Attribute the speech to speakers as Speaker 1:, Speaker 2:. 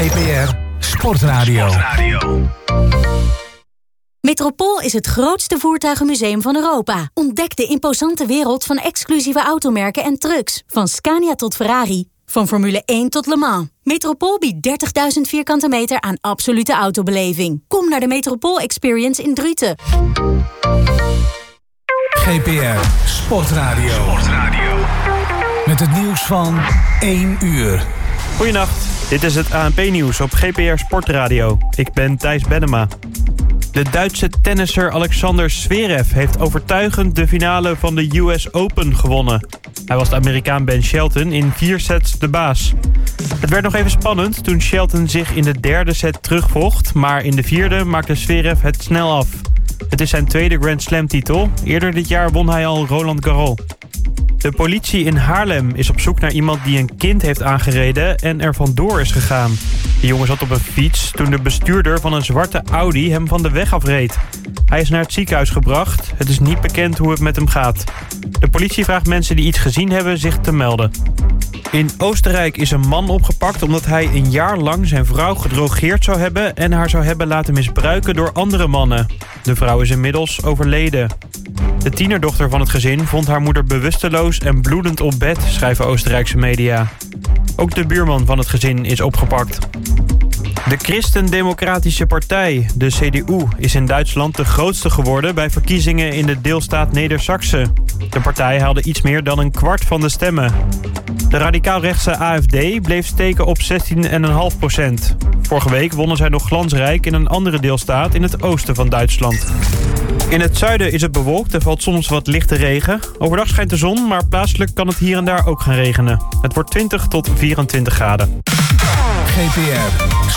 Speaker 1: GPR Sportradio.
Speaker 2: Metropool is het grootste voertuigenmuseum van Europa. Ontdek de imposante wereld van exclusieve automerken en trucks. Van Scania tot Ferrari. Van Formule 1 tot Le Mans. Metropool biedt 30.000 vierkante meter aan absolute autobeleving. Kom naar de Metropool Experience in Druten.
Speaker 1: GPR Sportradio. Met het nieuws van 1 uur.
Speaker 3: Goedenacht, dit is het ANP-nieuws op GPR Sportradio. Ik ben Thijs Bennema. De Duitse tennisser Alexander Zverev heeft overtuigend de finale van de US Open gewonnen. Hij was de Amerikaan Ben Shelton in 4 sets de baas. Het werd nog even spannend toen Shelton zich in de derde set terugvocht, maar in de vierde maakte Zverev het snel af. Het is zijn tweede Grand Slam-titel. Eerder dit jaar won hij al Roland Garros. De politie in Haarlem is op zoek naar iemand die een kind heeft aangereden en er vandoor is gegaan. De jongen zat op een fiets toen de bestuurder van een zwarte Audi hem van de weg afreed. Hij is naar het ziekenhuis gebracht. Het is niet bekend hoe het met hem gaat. De politie vraagt mensen die iets gezien hebben zich te melden. In Oostenrijk is een man opgepakt omdat hij een jaar lang zijn vrouw gedrogeerd zou hebben en haar zou hebben laten misbruiken door andere mannen. De vrouw is inmiddels overleden. De tienerdochter van het gezin vond haar moeder bewusteloos en bloedend op bed, schrijven Oostenrijkse media. Ook de buurman van het gezin is opgepakt. De Christen-Democratische Partij, de CDU, is in Duitsland de grootste geworden bij verkiezingen in de deelstaat Neder-Saxe. De partij haalde iets meer dan een kwart van de stemmen. De radicaal-rechtse AfD bleef steken op 16,5%. Vorige week wonnen zij nog glansrijk in een andere deelstaat in het oosten van Duitsland. In het zuiden is het bewolkt en valt soms wat lichte regen. Overdag schijnt de zon, maar plaatselijk kan het hier en daar ook gaan regenen. Het wordt 20 tot 24 graden.
Speaker 1: GPR